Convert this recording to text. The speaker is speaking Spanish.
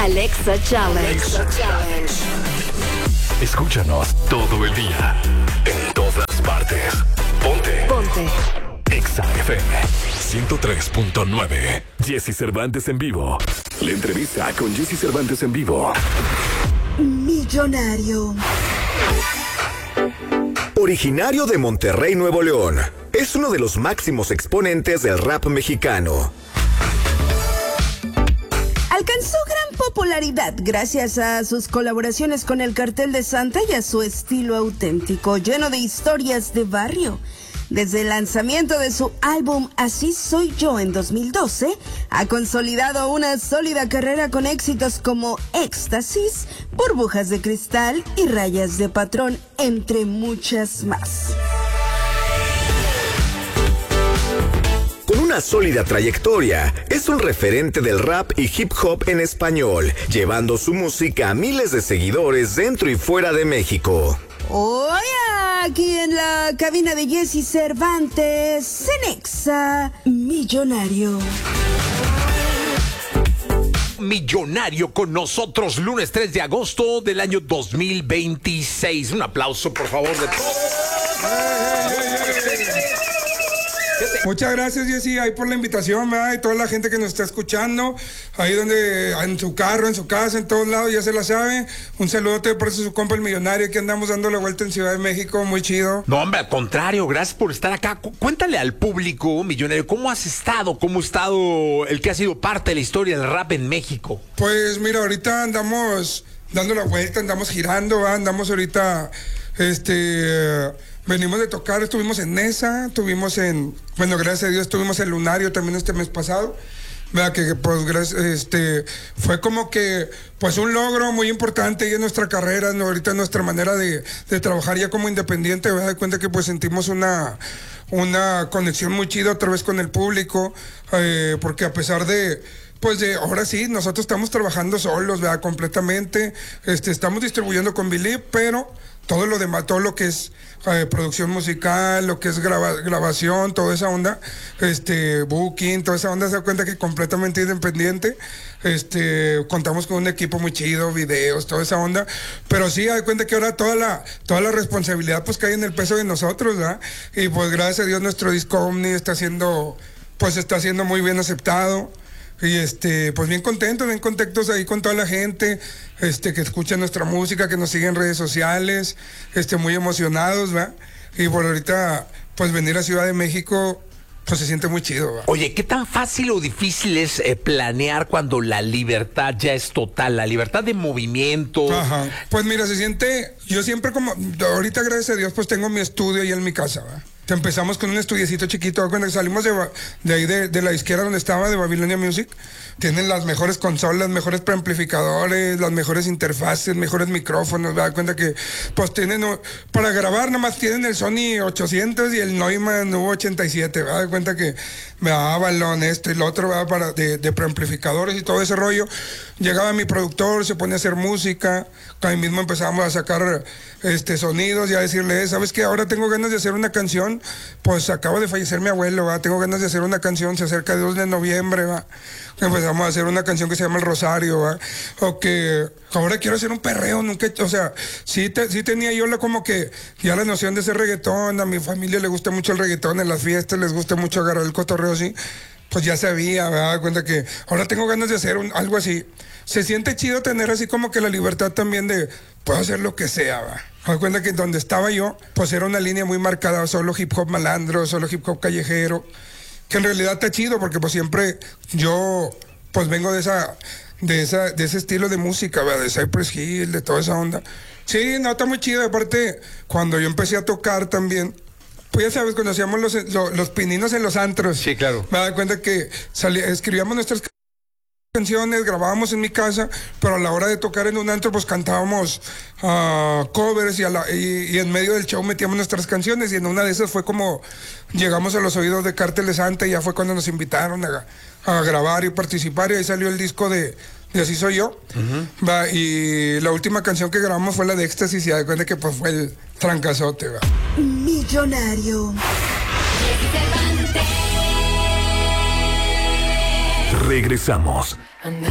Alexa Challenge. Escúchanos todo el día, en todas partes. Ponte. Exa FM 103.9. Jesse Cervantes en vivo. La entrevista con Jesse Cervantes en vivo. Millonario. Originario de Monterrey, Nuevo León, es uno de los máximos exponentes del rap mexicano. Alcanzó gran popularidad gracias a sus colaboraciones con el Cartel de Santa y a su estilo auténtico, lleno de historias de barrio. Desde el lanzamiento de su álbum Así Soy Yo en 2012, ha consolidado una sólida carrera con éxitos como Éxtasis, Burbujas de Cristal y Rayas de Patrón, entre muchas más. Con una sólida trayectoria, es un referente del rap y hip hop en español, llevando su música a miles de seguidores dentro y fuera de México. Hoy aquí en la cabina de Jesse Cervantes, en Exa Millonario. Millonario con nosotros, lunes 3 de agosto del año 2026. Un aplauso, por favor, de todos. Muchas gracias, Jessy, ahí por la invitación, ¿verdad? Y toda la gente que nos está escuchando, ahí donde, en su carro, en su casa, en todos lados, ya se la sabe. Un saludote por eso su compa el Millonario, que andamos dando la vuelta en Ciudad de México, muy chido. No, hombre, al contrario, gracias por estar acá. Cuéntale al público, Millonario, ¿cómo has estado? ¿Cómo ha estado el que ha sido parte de la historia del rap en México? Pues mira, ahorita andamos dando la vuelta, andamos girando, ¿verdad? Andamos ahorita, venimos de tocar, estuvimos en Nesa, bueno, gracias a Dios, estuvimos en Lunario también este mes pasado, ¿verdad? Que pues fue como que pues un logro muy importante y en nuestra carrera, ¿no? Ahorita en nuestra manera de trabajar ya como independiente, ¿verdad? De cuenta que pues sentimos una conexión muy chida otra vez con el público, porque a pesar de ahora sí, nosotros estamos trabajando solos, ¿verdad? Completamente, estamos distribuyendo con Believe, pero todo lo demás, todo lo que es producción musical, lo que es grabación, toda esa onda, booking, toda esa onda, se da cuenta que completamente independiente. Contamos con un equipo muy chido, videos, toda esa onda, pero sí, da cuenta que ahora toda la responsabilidad pues cae en el peso de nosotros, ¿verdad? Y pues gracias a Dios nuestro disco Omni está siendo muy bien aceptado. Y pues bien contentos ahí con toda la gente, que escucha nuestra música, que nos sigue en redes sociales, muy emocionados, ¿va? Y por ahorita, pues venir a Ciudad de México, pues se siente muy chido, ¿va? Oye, ¿qué tan fácil o difícil es planear cuando la libertad ya es total, la libertad de movimiento? Ajá, pues mira, se siente, yo siempre ahorita gracias a Dios, pues tengo mi estudio ahí en mi casa, ¿va? Empezamos con un estudiecito chiquito, cuando salimos de ahí de la disquera donde estaba, de Babilonia Music, tienen las mejores consolas, mejores preamplificadores, las mejores interfaces, mejores micrófonos, me da cuenta que pues tienen, para grabar nomás tienen el Sony 800 y el Neumann U87, me da cuenta que me daba balón esto y lo otro, ¿verdad? de preamplificadores y todo ese rollo. Llegaba mi productor, se ponía a hacer música, ahí mismo empezábamos a sacar sonidos y a decirle, ¿sabes qué? Ahora tengo ganas de hacer una canción, pues acaba de fallecer mi abuelo, ¿va? Tengo ganas de hacer una canción, se acerca el 2 de noviembre, ¿va? Empezamos a hacer una canción que se llama El Rosario, ¿va? O que ahora quiero hacer un perreo, nunca, o sea, sí tenía yo como que ya la noción de hacer reggaetón, a mi familia le gusta mucho el reggaetón, en las fiestas les gusta mucho agarrar el cotorreo así, pues ya sabía, me daba cuenta que ahora tengo ganas de hacer algo así. Se siente chido tener así como que la libertad también de, puedo hacer lo que sea, va. Me doy cuenta que donde estaba yo, pues era una línea muy marcada, solo hip hop malandro, solo hip hop callejero, que en realidad está chido porque pues siempre yo pues vengo de ese estilo de música, ¿verdad? De Cypress Hill, de toda esa onda. Sí, no, está muy chido. Aparte, cuando yo empecé a tocar también, pues ya sabes, cuando hacíamos los pininos en los antros. Sí, claro. Me doy cuenta que escribíamos nuestras canciones, grabábamos en mi casa, pero a la hora de tocar en un antro pues cantábamos covers y en medio del show metíamos nuestras canciones, y en una de esas fue como llegamos a los oídos de Cartel de Santa, y ya fue cuando nos invitaron a grabar y participar, y ahí salió el disco de Así Soy Yo. Uh-huh. Va, y la última canción que grabamos fue la de Éxtasis, y de cuenta que pues fue el trancazote. Va. Millonario. Regresamos.